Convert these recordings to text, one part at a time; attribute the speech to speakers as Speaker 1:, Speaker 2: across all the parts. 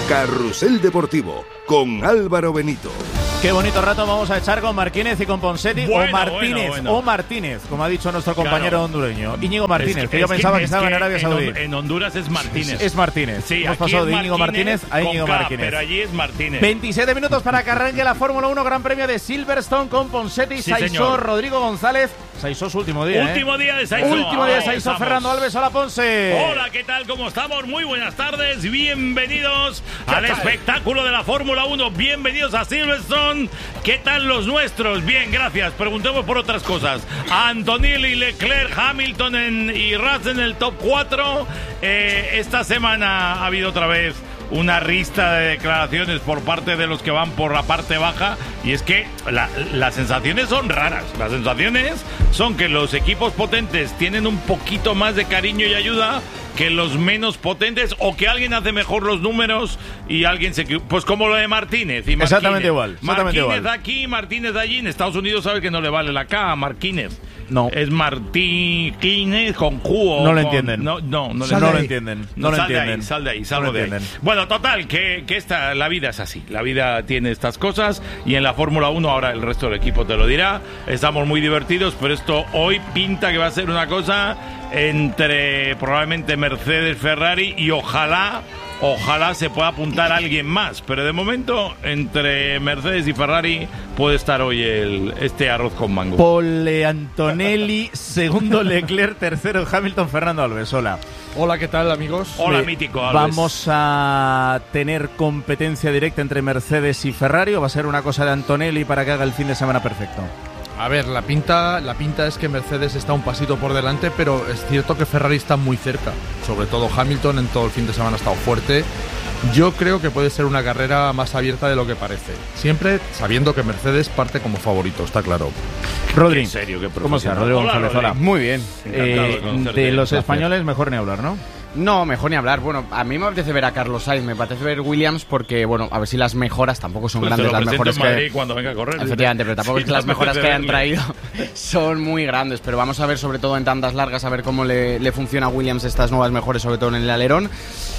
Speaker 1: Carrusel Deportivo con Álvaro Benito.
Speaker 2: Qué bonito rato vamos a echar con Martínez y con Ponseti,
Speaker 3: bueno,
Speaker 2: o Martínez,
Speaker 3: bueno.
Speaker 2: o Martínez, como ha dicho nuestro compañero hondureño. Íñigo Martínez, que yo pensaba que estaba en Arabia Saudí.
Speaker 3: En Honduras es Martínez.
Speaker 2: Es Martínez.
Speaker 3: Sí,
Speaker 2: hemos pasado de Íñigo Martínez a Íñigo Martínez.
Speaker 3: Pero allí es Martínez.
Speaker 2: 27 minutos para que arranque la Fórmula 1 Gran Premio de Silverstone con Ponseti,
Speaker 3: Sí,
Speaker 2: Saisó,
Speaker 3: señor.
Speaker 2: Rodrigo González. Saisó su último día.
Speaker 3: Último día de Saisó.
Speaker 2: Último día de Saisó, Fernando Alves. Hola, Ponce.
Speaker 3: Hola, ¿qué tal? ¿Cómo estamos? Muy buenas tardes. Bienvenidos al espectáculo de la Fórmula 1. Bienvenidos a Silverstone. ¿Qué tal los nuestros? Bien, gracias. Preguntemos por otras cosas. Antonelli, Leclerc, Hamilton y Russell en el top 4. Esta semana ha habido otra vez una rista de declaraciones por parte de los que van por la parte baja, y es que las sensaciones son raras. Las sensaciones son que los equipos potentes tienen un poquito más de cariño y ayuda que los menos potentes, o que alguien hace mejor los números y alguien se... Pues como lo de Martínez.
Speaker 2: Exactamente igual.
Speaker 3: Martínez aquí, Martínez allí. En Estados Unidos sabe que no le vale la K a Martínez.
Speaker 2: No.
Speaker 3: Es Martínez con Q.
Speaker 2: No lo entienden.
Speaker 3: No lo
Speaker 2: entienden.
Speaker 3: Sal de ahí. Bueno, total, que la vida es así. La vida tiene estas cosas, y en la Fórmula 1 ahora el resto del equipo te lo dirá. Estamos muy divertidos, pero esto hoy pinta que va a ser una cosa entre probablemente Mercedes, Ferrari, y ojalá se pueda apuntar a alguien más, pero de momento entre Mercedes y Ferrari puede estar hoy este arroz con mango.
Speaker 2: Pole Antonelli, segundo Leclerc, tercero Hamilton, Fernando Alves. Hola.
Speaker 4: Hola, ¿qué tal, amigos?
Speaker 3: Hola, mítico Alves.
Speaker 2: ¿Vamos a tener competencia directa entre Mercedes y Ferrari, o va a ser una cosa de Antonelli para que haga el fin de semana perfecto?
Speaker 4: A ver, la pinta es que Mercedes está un pasito por delante, pero es cierto que Ferrari está muy cerca. Sobre todo Hamilton en todo el fin de semana ha estado fuerte. Yo creo que puede ser una carrera más abierta de lo que parece. Siempre sabiendo que Mercedes parte como favorito, está claro.
Speaker 2: Rodri,
Speaker 3: ¿En serio? ¿Qué
Speaker 2: ¿cómo estás? Rodrigo González, hola.
Speaker 5: Muy bien.
Speaker 2: De los españoles mejor ni hablar, ¿no?
Speaker 5: No, mejor ni hablar. Bueno, a mí me apetece ver a Carlos Sainz, me apetece ver Williams, porque, bueno, a ver si las mejoras tampoco son grandes, las mejoras
Speaker 3: en Madrid cuando venga a correr.
Speaker 5: Efectivamente, pero tampoco es que las mejoras que hayan traído son muy grandes, pero vamos a ver, sobre todo en tandas largas, a ver cómo le funciona a Williams estas nuevas mejoras, sobre todo en el alerón.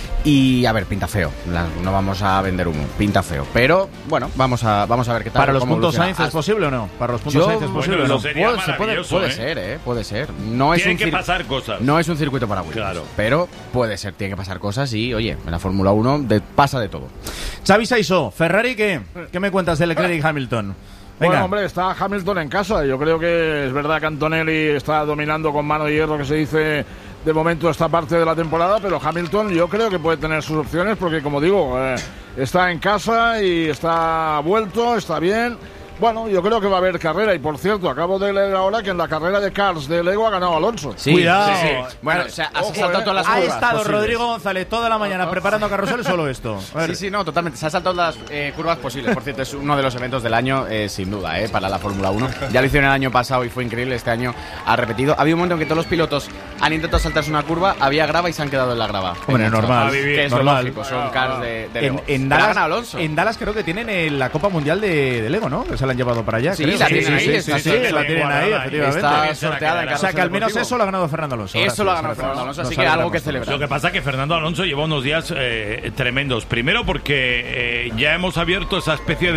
Speaker 5: Y a ver, pinta feo. No vamos a vender humo, pinta feo. Pero bueno, vamos a ver qué tal.
Speaker 2: ¿Para los puntos Sainz es posible o no? ¿Para los puntos Sainz es posible?
Speaker 3: Bueno,
Speaker 5: puede ser, puede ser. No es
Speaker 3: Tienen que pasar cosas.
Speaker 5: No es un circuito para Williams,
Speaker 3: claro,
Speaker 5: pero puede ser, tiene que pasar cosas, y oye, en la Fórmula 1 pasa de todo.
Speaker 2: Xavi Saisó, Ferrari, ¿qué me cuentas de Leclerc y Hamilton? Venga.
Speaker 6: Bueno, hombre, está Hamilton en casa. Yo creo que es verdad que Antonelli está dominando con mano de hierro, que se dice de momento esta parte de la temporada, pero Hamilton yo creo que puede tener sus opciones, porque como digo, está en casa y está vuelto, está bien. Bueno, yo creo que va a haber carrera, y por cierto, acabo de leer ahora que en la carrera de Cars de Lego ha ganado Alonso.
Speaker 5: Sí,
Speaker 2: cuidado.
Speaker 5: Sí. Bueno, o sea, has saltado todas las
Speaker 2: Ha
Speaker 5: curvas
Speaker 2: estado
Speaker 5: posibles.
Speaker 2: Rodrigo González toda la mañana preparando carrusel, solo esto.
Speaker 5: Sí, no, totalmente. Se ha saltado las curvas posibles. Por cierto, es uno de los eventos del año, sin duda, para la Fórmula 1. Ya lo hicieron el año pasado y fue increíble. Este año ha repetido. Había un momento en que todos los pilotos han intentado saltarse una curva, había grava y se han quedado en la grava.
Speaker 2: Hombre, normal.
Speaker 5: Que es
Speaker 2: normal.
Speaker 5: lógico, son cars de Lego.
Speaker 2: En Dallas creo que tienen la Copa Mundial de Lego, ¿no? Que se la han llevado para allá.
Speaker 5: Sí, la tienen ahí.
Speaker 2: La tienen ahí, efectivamente.
Speaker 5: Está sorteada en
Speaker 2: O sea, que al menos eso lo ha ganado Fernando Alonso.
Speaker 5: Eso lo ha ganado Fernando Alonso, así que algo que celebrar.
Speaker 3: Lo que pasa es que Fernando Alonso lleva unos días tremendos. Primero porque ya hemos abierto esa especie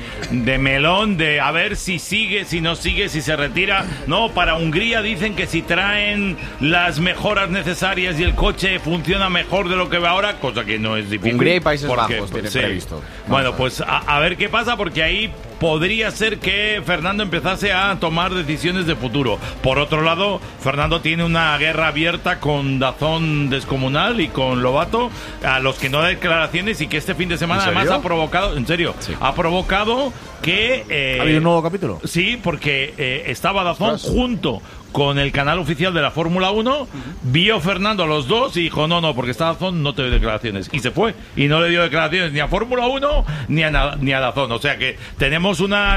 Speaker 3: de melón de a ver si sigue, si no sigue, si se retira. No, para Hungría dicen que si traen las mejoras necesarias y el coche funciona mejor de lo que va ahora, cosa que no es difícil.
Speaker 5: Hungría y Países Bajos tienen previsto.
Speaker 3: Bueno, pues a ver qué pasa, porque ahí podría ser que Fernando empezase a tomar decisiones de futuro. Por otro lado, Fernando tiene una guerra abierta con DAZN descomunal y con Lobato, a los que no da declaraciones, y que este fin de semana además ha provocado, en serio, sí, ha provocado que...
Speaker 2: ¿Ha habido un nuevo capítulo?
Speaker 3: Sí, porque estaba DAZN junto con el canal oficial de la Fórmula 1, vio Fernando a los dos y dijo, no, porque está DAZN, no te doy declaraciones. Y se fue, y no le dio declaraciones ni a Fórmula 1 ni a DAZN. O sea que tenemos una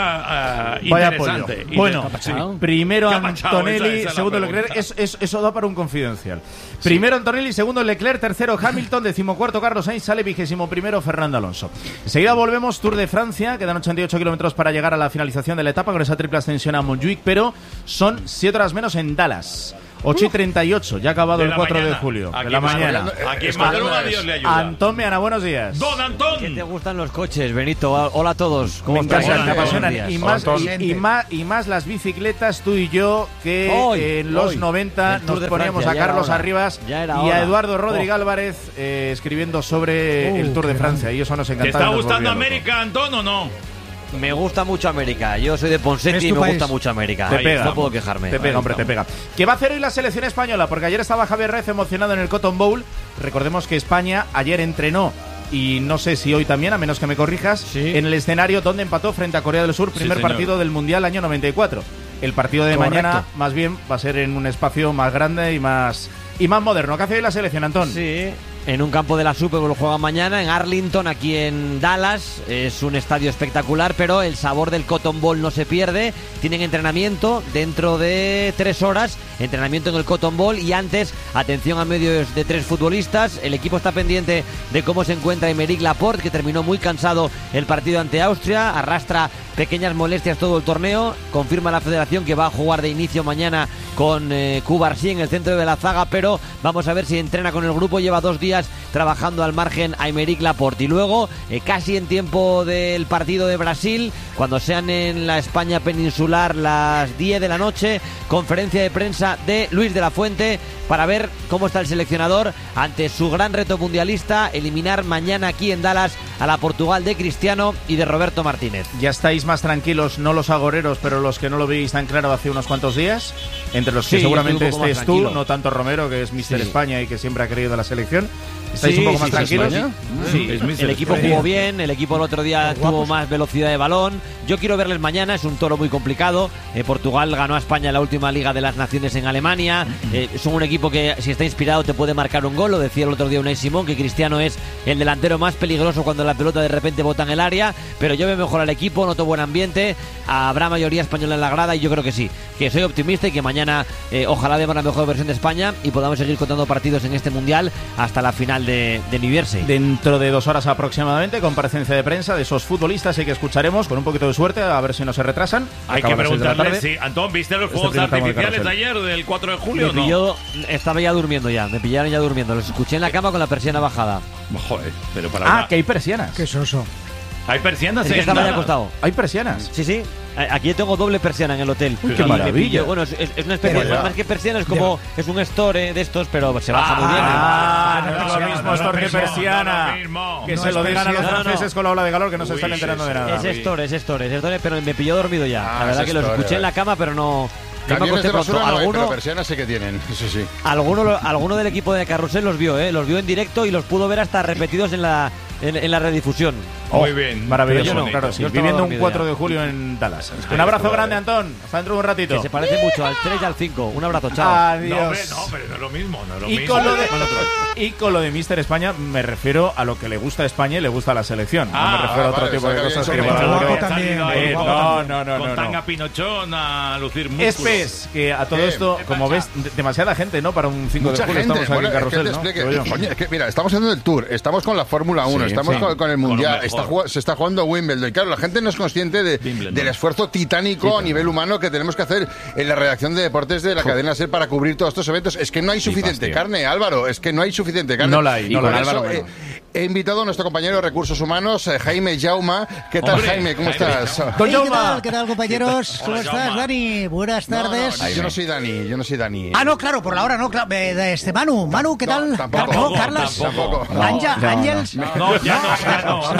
Speaker 3: aliada interesante.
Speaker 2: Bueno, primero Antonelli, segundo Leclerc. Eso da para un confidencial. Primero Antonelli, segundo Leclerc, tercero Hamilton, 14º Carlos Sainz, sale 21º Fernando Alonso. Enseguida volvemos, Tour de Francia, quedan 88 kilómetros para llegar a la finalización de la etapa con esa triple ascensión a Montjuic, pero son 7 horas menos en Dallas. 8:38, ya ha acabado el 4 de julio. De la mañana.
Speaker 3: Aquí en madruga Dios le ayuda.
Speaker 2: Antón Meana, buenos días.
Speaker 3: Don Antón.
Speaker 7: ¿Qué te gustan los coches, Benito? Hola a todos. ¿Cómo
Speaker 2: Me
Speaker 7: estás?
Speaker 2: encantan, me
Speaker 3: Buenos
Speaker 2: apasionan.
Speaker 3: días.
Speaker 2: Y más las bicicletas, tú y yo, que en los 90
Speaker 7: El Tour
Speaker 2: nos
Speaker 7: de
Speaker 2: poníamos
Speaker 7: Francia,
Speaker 2: a
Speaker 7: ya era
Speaker 2: Carlos
Speaker 7: hora.
Speaker 2: Arribas
Speaker 7: Ya era
Speaker 2: y a
Speaker 7: hora.
Speaker 2: Eduardo Rodríguez Álvarez escribiendo sobre el Tour de Francia. Y eso nos
Speaker 3: ¿Te
Speaker 2: encantaba.
Speaker 3: está
Speaker 2: y nos
Speaker 3: gustando
Speaker 2: volvía
Speaker 3: América, Antón, o no?
Speaker 7: Me gusta mucho América. Yo soy de Ponseti
Speaker 8: Es
Speaker 7: y
Speaker 8: tu
Speaker 7: me
Speaker 8: país.
Speaker 7: gusta mucho América.
Speaker 2: Te pega.
Speaker 7: No puedo quejarme.
Speaker 2: Te pega, hombre, te pega. ¿Qué va a hacer hoy la selección española? Porque ayer estaba Javier Raez emocionado en el Cotton Bowl. Recordemos que España ayer entrenó, y no sé si hoy también, a menos que me corrijas,
Speaker 7: Sí.
Speaker 2: en el escenario donde empató frente a Corea del Sur, primer
Speaker 3: señor.
Speaker 2: partido del Mundial año 94. El partido de
Speaker 8: Correcto.
Speaker 2: mañana, más bien, va a ser en un espacio más grande y más moderno. ¿Qué hace hoy la selección, Antón?
Speaker 7: Sí, en un campo de la Super Bowl juegan mañana, en Arlington, aquí en Dallas. Es un estadio espectacular, pero el sabor del Cotton Bowl no se pierde. Tienen entrenamiento dentro de 3 horas, entrenamiento en el Cotton Bowl, y antes, atención a medios de 3 futbolistas. El equipo está pendiente de cómo se encuentra Aymeric Laporte, que terminó muy cansado el partido ante Austria, arrastra pequeñas molestias todo el torneo. Confirma la federación que va a jugar de inicio mañana con Cubarsí en el centro de la zaga, pero vamos a ver si entrena con el grupo. Lleva 2 días trabajando al margen a Aymeric Laporte. Y luego, casi en tiempo del partido de Brasil, cuando sean en la España peninsular las 10 de la noche, conferencia de prensa de Luis de la Fuente para ver cómo está el seleccionador ante su gran reto mundialista, eliminar mañana aquí en Dallas a la Portugal de Cristiano y de Roberto Martínez.
Speaker 2: ¿Ya estáis más tranquilos, no los agoreros, pero los que no lo veis tan claro hace unos cuantos días? Entre los que
Speaker 7: Sí,
Speaker 2: seguramente
Speaker 7: yo estoy un poco más
Speaker 2: estés tú,
Speaker 7: tranquilo.
Speaker 2: no tanto Romero, que es Mister
Speaker 7: Sí.
Speaker 2: España y que siempre ha querido la selección. ¿Estáis
Speaker 7: Sí,
Speaker 2: un poco más
Speaker 7: sí, sí,
Speaker 2: tranquilos?
Speaker 7: sí.
Speaker 3: Es Mister
Speaker 7: El equipo
Speaker 3: España.
Speaker 7: jugó bien, el equipo el otro día tuvo más velocidad de balón. Yo quiero verles mañana, es un toro muy complicado. Portugal ganó a España en la última Liga de las Naciones en Alemania. Son un equipo que, si está inspirado, te puede marcar un gol. Lo decía el otro día Unai Simón, que Cristiano es el delantero más peligroso cuando la pelota de repente bota en el área. Pero yo veo mejor al equipo, noto buen ambiente. Habrá mayoría española en la grada y yo creo que sí, que soy optimista y que mañana ojalá demos la mejor versión de España y podamos seguir contando partidos en este Mundial hasta la final de New Jersey.
Speaker 2: Dentro de 2 horas aproximadamente, comparecencia de prensa de esos futbolistas y que escucharemos con un poquito de suerte, a ver si no se retrasan.
Speaker 3: Hay que
Speaker 2: Acaba a las 6 de la
Speaker 3: preguntarle
Speaker 2: tarde.
Speaker 3: si... Antón, ¿viste los
Speaker 2: Este
Speaker 3: fuegos
Speaker 2: primer tramo de
Speaker 3: artificiales de
Speaker 2: carrusel.
Speaker 3: ayer, del 4 de julio
Speaker 7: Me
Speaker 3: o no?
Speaker 7: pilló, estaba ya durmiendo ya, me pillaron ya durmiendo. Los escuché en la cama con la persiana bajada.
Speaker 3: Joder, pero para
Speaker 2: Que hay persianas.
Speaker 8: Qué soso.
Speaker 3: Hay persianas
Speaker 7: El que
Speaker 3: en
Speaker 7: estaba ya
Speaker 3: nada.
Speaker 7: acostado.
Speaker 2: Hay persianas.
Speaker 7: Sí, sí. Aquí yo tengo doble persiana en el hotel.
Speaker 2: Uy, qué
Speaker 7: Y me
Speaker 2: maravilla.
Speaker 7: pilló- Bueno, es una especie,
Speaker 8: Pero-
Speaker 7: más que persiana, es como, es un store de estos, pero se baja muy bien.
Speaker 2: No es lo mismo esto que persiana.
Speaker 3: no es lo mismo.
Speaker 2: Que
Speaker 8: No
Speaker 2: se
Speaker 8: es
Speaker 2: lo digan a los
Speaker 7: persiana.
Speaker 2: franceses con la ola de calor que no se
Speaker 3: Uy,
Speaker 2: están enterando
Speaker 3: sí,
Speaker 2: de
Speaker 3: sí.
Speaker 2: nada.
Speaker 7: Es store, pero me pilló dormido ya.
Speaker 9: Ah,
Speaker 7: La verdad
Speaker 9: es
Speaker 7: que los
Speaker 9: store,
Speaker 7: escuché en la cama, pero no me
Speaker 9: Camiones
Speaker 7: acosté
Speaker 9: de
Speaker 7: pronto.
Speaker 9: basura no hay, pero
Speaker 7: Alguno,
Speaker 9: persianas sí que tienen, eso sí.
Speaker 7: alguno del equipo de Carrusel los vio en directo y los pudo ver hasta repetidos en la redifusión.
Speaker 3: Muy bien.
Speaker 2: Maravilloso,
Speaker 7: Pero yo no.
Speaker 2: claro, sí.
Speaker 7: Yo estaba
Speaker 2: Viviendo un
Speaker 7: dormido
Speaker 2: 4
Speaker 7: ya.
Speaker 2: de julio en Dallas. Un abrazo grande, Antón. Hasta dentro de un ratito.
Speaker 7: Que se parece mucho al 3 y al 5. Un abrazo, chao.
Speaker 3: No, hombre,
Speaker 2: Adiós.
Speaker 3: no, pero no es lo mismo, no es lo
Speaker 2: Y
Speaker 3: mismo.
Speaker 2: con lo de Mister España me refiero a lo que le gusta a España y le gusta a la selección. No me refiero a otro
Speaker 9: vale,
Speaker 2: tipo de
Speaker 9: saca
Speaker 2: cosas
Speaker 9: bien,
Speaker 2: que
Speaker 9: saca
Speaker 2: bueno,
Speaker 9: bien.
Speaker 2: creo-
Speaker 8: Guapo también,
Speaker 2: no.
Speaker 3: Con tanga pinochón a lucir músculos.
Speaker 2: Es pez que a todo esto, como ves, demasiada gente, ¿no? Para un 5
Speaker 9: Mucha
Speaker 2: de julio
Speaker 9: gente.
Speaker 2: estamos aquí
Speaker 9: Bueno,
Speaker 2: en
Speaker 9: es que
Speaker 2: Carrusel,
Speaker 9: te
Speaker 2: ¿no?
Speaker 9: explique.
Speaker 2: Creo yo.
Speaker 9: Coño, es que mira, estamos haciendo el Tour, estamos con la Fórmula 1,
Speaker 2: Sí,
Speaker 9: estamos
Speaker 2: sí.
Speaker 9: con el Mundial,
Speaker 3: Con lo mejor.
Speaker 9: se está jugando Wimbledon. Y claro, la gente no es consciente
Speaker 3: Wimbledon.
Speaker 9: del esfuerzo titánico a nivel humano que tenemos que hacer en la redacción de deportes de la cadena SER para cubrir todos estos eventos. Es que no hay suficiente
Speaker 2: tío.
Speaker 9: carne, Álvaro, es que no hay suficiente carne.
Speaker 2: No la hay,
Speaker 9: Y
Speaker 2: no
Speaker 9: por
Speaker 2: la hay.
Speaker 9: eso,
Speaker 2: Álvaro, bueno.
Speaker 9: he invitado a nuestro compañero de Recursos Humanos, Jaime Jauma. ¿Qué tal,
Speaker 3: Hombre,
Speaker 9: Jaime? ¿Cómo
Speaker 3: Jaime
Speaker 9: estás?
Speaker 2: Don
Speaker 8: Hey, ¿qué
Speaker 2: Jaume.
Speaker 8: tal? ¿Qué tal, compañeros? ¿Cómo
Speaker 3: Hola,
Speaker 8: estás,
Speaker 3: Jaume.
Speaker 8: Dani? Buenas
Speaker 9: No, no,
Speaker 8: tardes.
Speaker 9: yo no soy Dani.
Speaker 8: Ah, no, claro, por la hora no, claro. Manu, ¿qué tal?
Speaker 9: tampoco.
Speaker 8: Carlas.
Speaker 9: Tampoco.
Speaker 8: Ángels.
Speaker 3: No, ya no.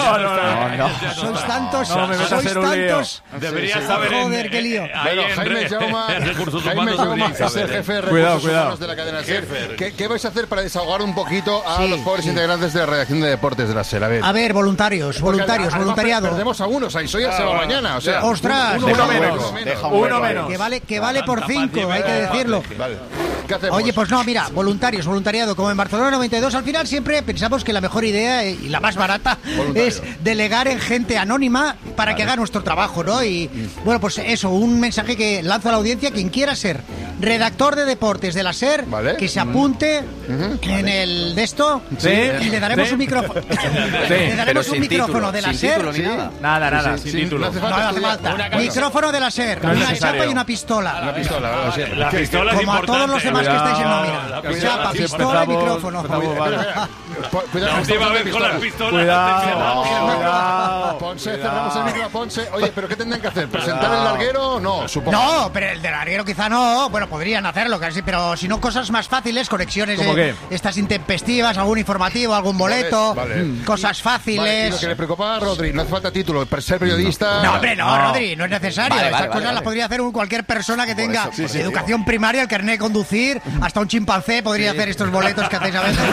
Speaker 8: Sois tantos,
Speaker 2: No, me vas a
Speaker 8: sois
Speaker 2: hacer un lío.
Speaker 8: tantos.
Speaker 3: Deberías saber
Speaker 8: Joder, qué lío.
Speaker 9: Bueno, Jaime Jauma,
Speaker 3: Recursos
Speaker 9: Jaime
Speaker 3: humanos
Speaker 9: Jauma
Speaker 3: deberías
Speaker 9: es el
Speaker 3: saber.
Speaker 9: jefe de
Speaker 2: Cuidado,
Speaker 9: Recursos
Speaker 2: cuidado.
Speaker 9: Humanos de la cadena SER. ¿Qué vais a hacer para desahogar un poquito a
Speaker 8: Sí,
Speaker 9: los pobres
Speaker 8: sí.
Speaker 9: integrantes de la redacción de deportes de la SER?
Speaker 8: A ver, voluntarios,
Speaker 9: Porque además
Speaker 8: voluntariado.
Speaker 9: Perdemos a unos, ahí soy ya se va mañana. O sea,
Speaker 8: Ostras,
Speaker 2: Uno menos. Uno menos.
Speaker 8: que vale por 5, hay que decirlo.
Speaker 9: Vale. ¿Qué hacemos?
Speaker 8: Oye, pues no, mira, voluntariado. Como en Barcelona 92, al final siempre pensamos que la mejor idea y la más barata es delegar en gente anónima para que haga nuestro trabajo, ¿no? Y bueno, pues eso, un mensaje que lanzo a la audiencia, quien quiera ser redactor de deportes de la SER, que se apunte en el de esto y le daremos un micrófono. Le daremos un micrófono de la SER.
Speaker 2: Nada, sin título.
Speaker 8: No hace falta. Micrófono de la SER, una chapa y una pistola.
Speaker 9: Una pistola,
Speaker 3: La pistola es
Speaker 8: como a todos los demás que estáis en nómina.
Speaker 2: Cuidado,
Speaker 8: Chapa, pistola y micrófono.
Speaker 9: Cuidado,
Speaker 3: La última vez con las pistolas.
Speaker 2: Cuidado.
Speaker 9: Ponce, cerramos el micro a Ponce. Oye, ¿pero qué tendrán que hacer? ¿Presentar el larguero? No, supongo.
Speaker 8: No, pero el del larguero quizá no. Bueno, podrían hacerlo, casi, pero si no, cosas más fáciles, conexiones estas intempestivas, algún informativo, algún boleto, cosas fáciles.
Speaker 9: Vale, y lo que le preocupa a Rodri, no hace falta título, para ser periodista.
Speaker 8: No, hombre, no, Rodri, no es necesario. Estas cosas las podría hacer cualquier persona que tenga educación primaria, el carnet de conducir, hasta un chimpancé podría hacer estos boletos que hacéis a veces.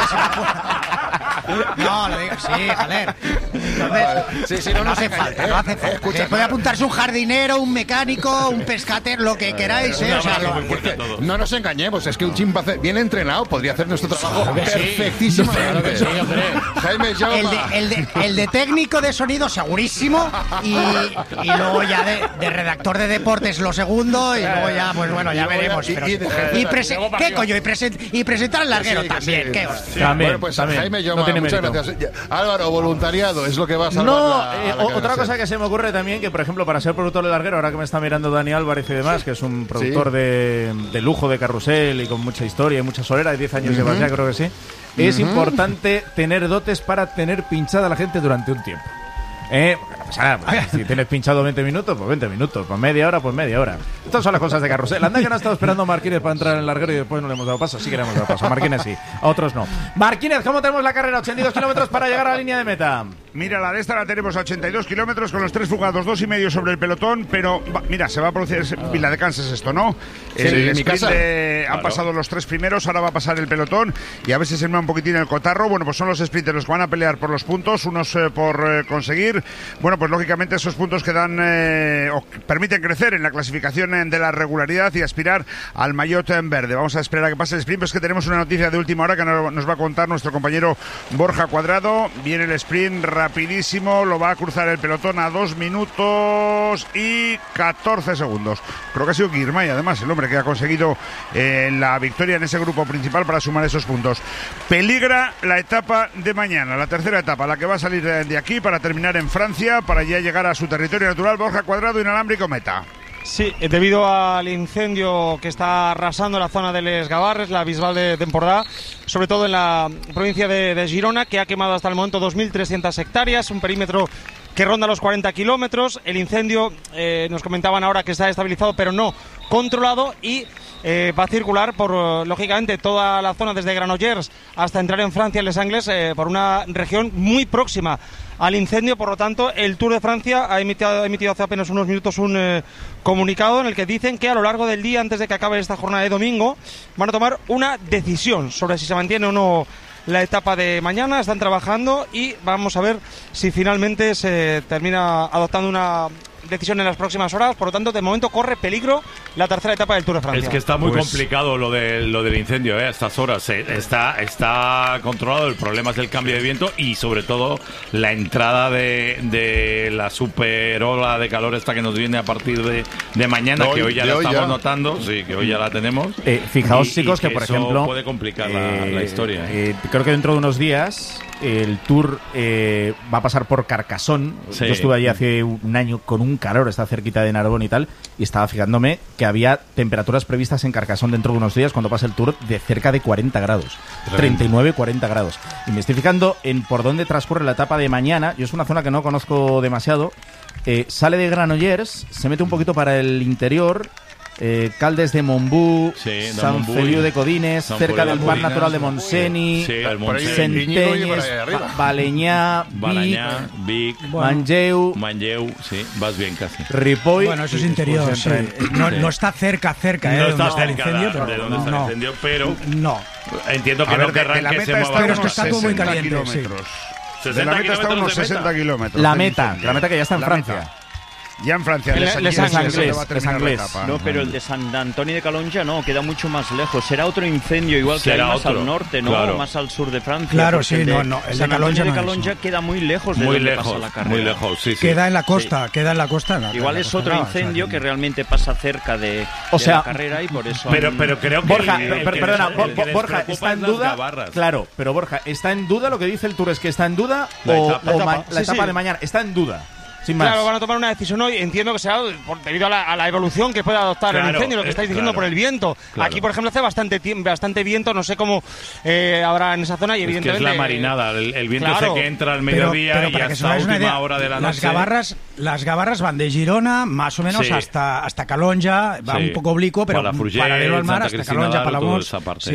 Speaker 8: No, lo digo, sí, Jaler. Entonces, no hace falta, no hace falta. Se puede apuntarse un jardinero, un mecánico, un pescatero, lo que queráis, O sea,
Speaker 9: no nos engañemos, es que un chimpancé bien entrenado podría hacer nuestro trabajo perfectísimamente. Jaime,
Speaker 8: el de técnico de sonido segurísimo y luego ya de redactor de deportes lo segundo y luego ya, pues bueno, ya veremos. ¿Qué coño? Y presentar el larguero también, qué hostia.
Speaker 9: Bueno, pues Jaime, yo muchas gracias. Álvaro, voluntariado es lo que vas a salvar.
Speaker 2: Otra cosa que se me ocurre también, que por ejemplo, para ser productor de larguero, ahora que me está mirando Dani Álvarez y demás, que es un productor de lujo de carrusel y con mucha historia y mucha solera, de 10 años llevas ya, creo que sí, es importante tener dotes para tener pinchada a la gente durante un tiempo. Si tienes pinchado 20 minutos, pues 20 minutos. Pues media hora, pues media hora. Estas son las cosas de carrusel. Anda que no ha estado esperando a Marquínez para entrar en el larguero y después no le hemos dado paso. Sí que le hemos dado paso. A Marquínez sí, a otros no. Marquínez, ¿cómo tenemos la carrera? 82 kilómetros para llegar a la línea de meta.
Speaker 10: Mira, la de esta la tenemos a 82 kilómetros con los 3 fugados, 2,5 sobre el pelotón. Pero mira, se va a producir Vila de Kansas esto, ¿no? El sprint han pasado los 3 primeros, ahora va a pasar el pelotón y a ver si se me un poquitín el cotarro. Bueno, pues son los sprinters los que van a pelear por los puntos, unos por conseguir. Bueno, pues lógicamente esos puntos que dan o permiten crecer en la clasificación de la regularidad y aspirar al maillot en verde. Vamos a esperar a que pase el sprint, pues que tenemos una noticia de última hora que nos va a contar nuestro compañero Borja Cuadrado. Viene el sprint rapidísimo, lo va a cruzar el pelotón a 2 minutos y 14 segundos. Creo que ha sido Girmay, además, el hombre que ha conseguido la victoria en ese grupo principal para sumar esos puntos. Peligra la etapa de mañana, la tercera etapa, la que va a salir de aquí para terminar en Francia, para ya llegar a su territorio natural. Borja Cuadrado, inalámbrico, meta.
Speaker 11: Sí, debido al incendio que está arrasando la zona de Les Gavarres, la Bisbal de Empordà, sobre todo en la provincia de Girona, que ha quemado hasta el momento 2.300 hectáreas, un perímetro que ronda los 40 kilómetros. El incendio, nos comentaban ahora que está estabilizado, pero no controlado, y va a circular por, lógicamente, toda la zona desde Granollers hasta entrar en Francia, en Les Angles, por una región muy próxima al incendio. Por lo tanto, el Tour de Francia ha emitido hace apenas unos minutos un comunicado en el que dicen que a lo largo del día, antes de que acabe esta jornada de domingo, van a tomar una decisión sobre si se mantiene o no la etapa de mañana. Están trabajando y vamos a ver si finalmente se termina adoptando una decisión en las próximas horas. Por lo tanto, de momento corre peligro la tercera etapa del Tour de Francia.
Speaker 3: Es que está muy complicado lo del incendio, a estas horas. Está controlado. El problema es el cambio de viento y sobre todo la entrada de la super ola de calor esta que nos viene a partir de mañana, que hoy ya la estamos notando. Sí, que hoy ya la tenemos.
Speaker 2: Fijaos, chicos, que por ejemplo
Speaker 3: puede complicar la historia.
Speaker 2: Creo que dentro de unos días el Tour va a pasar por Carcassonne.
Speaker 3: Sí.
Speaker 2: Yo estuve allí hace un año con un calor, está cerquita de Narbonne y tal, y estaba fijándome que había temperaturas previstas en Carcassonne dentro de unos días, cuando pase el Tour, de cerca de 40 grados. 39, 40 grados. Y me estoy fijando en por dónde transcurre la etapa de mañana. Yo es una zona que no conozco demasiado. Sale de Granollers, se mete un poquito para el interior, Caldes de Montbú, Sant Feliu de Codines, cerca del Parc Natural de Montseny, Centelles, Balenyà,
Speaker 3: Vic,
Speaker 2: Manlleu,
Speaker 3: sí, vas bien casi.
Speaker 2: Ripoll.
Speaker 8: Bueno, eso es interior, sí. No está cerca
Speaker 3: no
Speaker 8: de donde está el incendio,
Speaker 3: de donde está el incendio, pero
Speaker 8: no.
Speaker 3: Entiendo que no querrán que se mueva.
Speaker 8: Pero es que está todo muy caliente.
Speaker 10: De la meta está a unos 60 kilómetros.
Speaker 2: La meta que ya está en Francia.
Speaker 10: Ya en Francia,
Speaker 11: Les Anglés.
Speaker 12: No, pero el de San Antonio de Calonja no, queda mucho más lejos. Será otro incendio, igual que hay más al norte, ¿no?
Speaker 3: Claro.
Speaker 12: Más al sur de Francia.
Speaker 8: Claro, sí,
Speaker 12: el
Speaker 8: no. El
Speaker 12: San
Speaker 8: de
Speaker 12: Antonio de
Speaker 8: Calonja
Speaker 12: Calonja queda muy lejos de donde pasa la carrera.
Speaker 3: Muy lejos, sí.
Speaker 8: Queda en la costa,
Speaker 12: Igual es otro incendio que realmente pasa cerca de la carrera y por eso...
Speaker 3: Pero creo que...
Speaker 2: Borja, perdona, Borja, ¿está en duda? Claro, pero Borja, ¿está en duda lo que dice el Tour? ¿Es que está en duda la etapa de mañana? Está en duda. Sin más.
Speaker 11: Claro, van a tomar una decisión hoy. Entiendo que sea debido a la evolución que puede adoptar el incendio, lo que estáis diciendo por el viento.
Speaker 3: Claro.
Speaker 11: Aquí, por ejemplo, hace bastante viento, no sé cómo habrá en esa zona y evidentemente...
Speaker 3: Es que es la marinada, el viento ese que entra al mediodía y hasta la última hora de la noche.
Speaker 8: Las Gavarras van de Girona más o menos hasta Calonja, va un poco oblicuo, pero paralelo al mar, hasta Calonja, Palamós.